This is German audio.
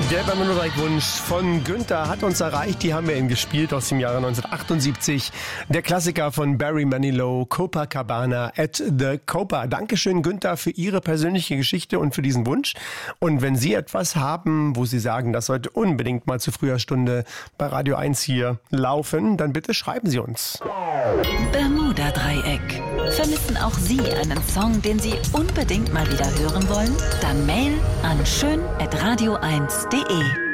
Der Bermuda-Dreieck-Wunsch von Günther hat uns erreicht. Die haben wir eben gespielt aus dem Jahre 1978. Der Klassiker von Barry Manilow, Copacabana at the Copa. Dankeschön, Günther, für Ihre persönliche Geschichte und für diesen Wunsch. Und wenn Sie etwas haben, wo Sie sagen, das sollte unbedingt mal zu früher Stunde bei Radio 1 hier laufen, dann bitte schreiben Sie uns. Bermuda-Dreieck. Vermissen auch Sie einen Song, den Sie unbedingt mal wieder hören wollen? Dann Mail an schön@radio1.de.